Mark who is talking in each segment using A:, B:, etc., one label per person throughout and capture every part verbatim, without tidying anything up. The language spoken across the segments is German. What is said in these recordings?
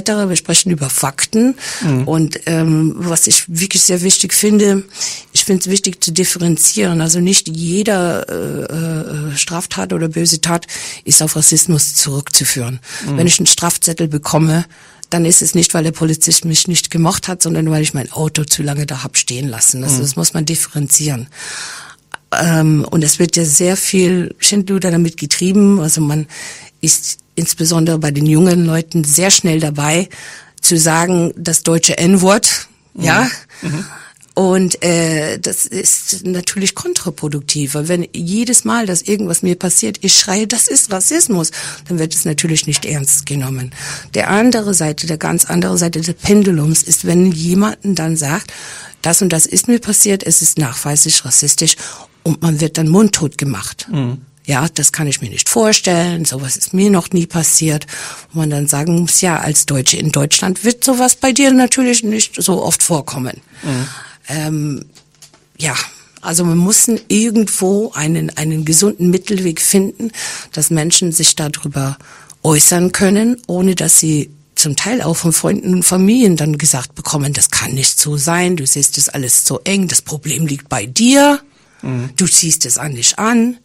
A: cetera. Wir sprechen über Fakten. Mhm. Und ähm, was ich wirklich sehr wichtig finde, ich finde es wichtig zu differenzieren. Also nicht jeder äh, äh, Straftat oder böse Tat ist auf Rassismus zurückzuführen. Mhm. Wenn ich einen Strafzettel bekomme, dann ist es nicht, weil der Polizist mich nicht gemocht hat, sondern weil ich mein Auto zu lange da hab stehen lassen. Also mhm. das muss man differenzieren. Ähm, und es wird ja sehr viel Schindluder damit getrieben. Also man ist insbesondere bei den jungen Leuten sehr schnell dabei, zu sagen, das deutsche En-Wort, mhm. ja. Mhm. Und äh, das ist natürlich kontraproduktiv, weil wenn jedes Mal, dass irgendwas mir passiert, ich schreie, das ist Rassismus, dann wird es natürlich nicht ernst genommen. Der andere Seite, der ganz andere Seite des Pendulums ist, wenn jemanden dann sagt, das und das ist mir passiert, es ist nachweislich rassistisch und man wird dann mundtot gemacht. Mhm. Ja, das kann ich mir nicht vorstellen, sowas ist mir noch nie passiert. Und man dann sagen muss, ja, als Deutsche in Deutschland wird sowas bei dir natürlich nicht so oft vorkommen. Mhm. Ähm, ja, also man muss irgendwo einen, einen gesunden Mittelweg finden, dass Menschen sich darüber äußern können, ohne dass sie zum Teil auch von Freunden und Familien dann gesagt bekommen, das kann nicht so sein, du siehst das alles so eng, das Problem liegt bei dir, mhm. du ziehst es an dich an.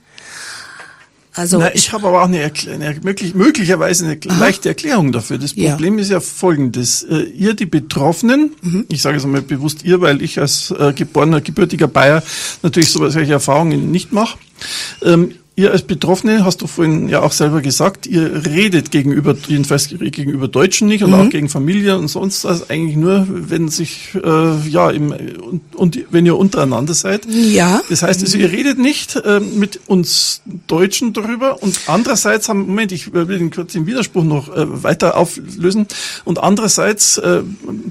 A: Also
B: Na, ich, ich habe aber auch eine, Erklä- eine möglich, möglicherweise eine aha. leichte Erklärung dafür. Das Problem ja. ist ja folgendes. Äh, ihr, die Betroffenen, mhm. ich sage es einmal bewusst ihr, weil ich als äh, geborener, gebürtiger Bayer natürlich so, solche Erfahrungen nicht mache. Ähm, Ihr als Betroffene, hast du vorhin ja auch selber gesagt, ihr redet gegenüber, jedenfalls gegenüber Deutschen nicht und mhm. auch gegen Familie und sonst was, eigentlich nur, wenn sich, äh, ja, im, und, und wenn ihr untereinander seid.
A: Ja.
B: Das heißt, also, ihr redet nicht äh, mit uns Deutschen darüber und andererseits haben, Moment, ich will den kurz den Widerspruch noch äh, weiter auflösen und andererseits äh,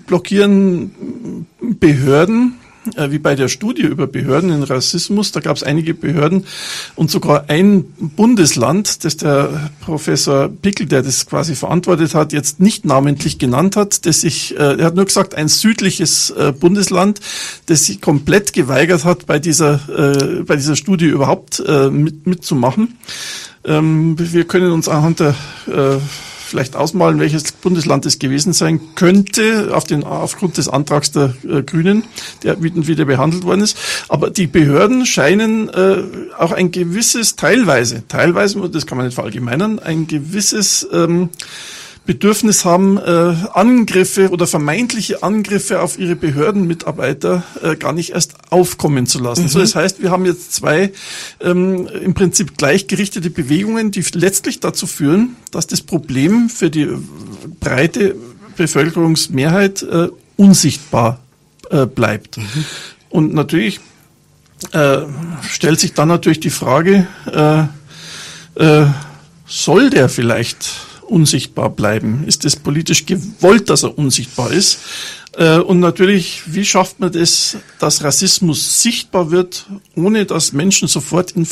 B: blockieren Behörden, wie bei der Studie über Behörden in Rassismus, da gab es einige Behörden und sogar ein Bundesland, das der Professor Pickel, der das quasi verantwortet hat, jetzt nicht namentlich genannt hat, das sich, äh, er hat nur gesagt, ein südliches äh, Bundesland, das sich komplett geweigert hat, bei dieser äh, bei dieser Studie überhaupt äh, mit, mitzumachen. Ähm, wir können uns anhand der äh, vielleicht ausmalen, welches Bundesland es gewesen sein könnte, auf den, aufgrund des Antrags der äh, Grünen, der wieder behandelt worden ist. Aber die Behörden scheinen äh, auch ein gewisses, teilweise, teilweise, das kann man nicht verallgemeinern, ein gewisses ähm, Bedürfnis haben, äh, Angriffe oder vermeintliche Angriffe auf ihre Behördenmitarbeiter äh, gar nicht erst aufkommen zu lassen. Mhm. So, das heißt, wir haben jetzt zwei ähm, im Prinzip gleichgerichtete Bewegungen, die letztlich dazu führen, dass das Problem für die breite Bevölkerungsmehrheit äh, unsichtbar äh, bleibt. Mhm. Und natürlich äh, stellt sich dann natürlich die Frage, äh, äh, soll der vielleicht unsichtbar bleiben? Ist es politisch gewollt, dass er unsichtbar ist? Und natürlich, wie schafft man das, dass Rassismus sichtbar wird, ohne dass Menschen sofort in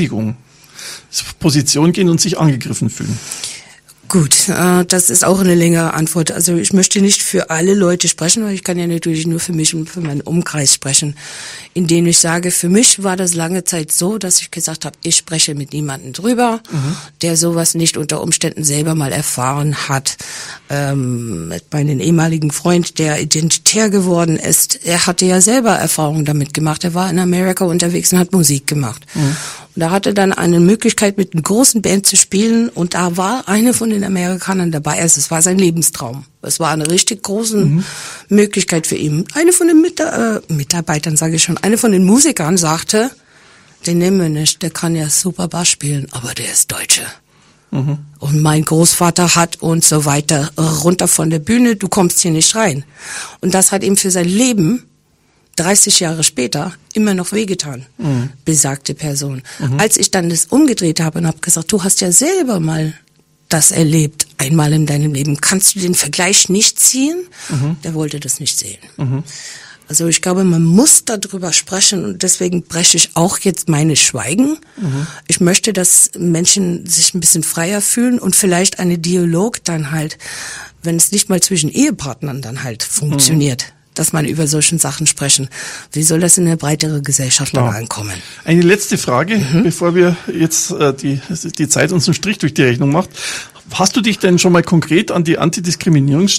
B: Verteidigungsposition gehen und sich angegriffen fühlen?
A: Gut, äh, das ist auch eine längere Antwort. Also ich möchte nicht für alle Leute sprechen, weil ich kann ja natürlich nur für mich und für meinen Umkreis sprechen, indem ich sage, für mich war das lange Zeit so, dass ich gesagt habe, ich spreche mit niemandem drüber, mhm. der sowas nicht unter Umständen selber mal erfahren hat. Ähm, mit meinem ehemaligen Freund, der identitär geworden ist, er hatte ja selber Erfahrungen damit gemacht. Er war in Amerika unterwegs und hat Musik gemacht. Mhm. Und er hatte dann eine Möglichkeit, mit einer großen Band zu spielen und da war eine von den Amerikanern dabei. Also es war sein Lebenstraum. Es war eine richtig große mhm. Möglichkeit für ihn. Eine von den Mit- äh, Mitarbeitern, sage ich schon, eine von den Musikern sagte, den nehmen wir nicht, der kann ja super Bass spielen, aber der ist Deutsche. Mhm. Und mein Großvater hat und so weiter, runter von der Bühne, du kommst hier nicht rein. Und das hat ihm für sein Leben dreißig Jahre später immer noch wehgetan, mhm. besagte Person. Mhm. Als ich dann das umgedreht habe und habe gesagt, du hast ja selber mal das erlebt, einmal in deinem Leben, kannst du den Vergleich nicht ziehen? Mhm. Der wollte das nicht sehen. Mhm. Also ich glaube, man muss darüber sprechen und deswegen breche ich auch jetzt meine Schweigen. Mhm. Ich möchte, dass Menschen sich ein bisschen freier fühlen und vielleicht einen Dialog dann halt, wenn es nicht mal zwischen Ehepartnern dann halt funktioniert, mhm. dass man über solchen Sachen sprechen. Wie soll das in eine breitere Gesellschaft dann ankommen?
B: Eine letzte Frage, mhm. bevor wir jetzt äh, die, die Zeit uns einen Strich durch die Rechnung macht. Hast du dich denn schon mal konkret an die Antidiskriminierungs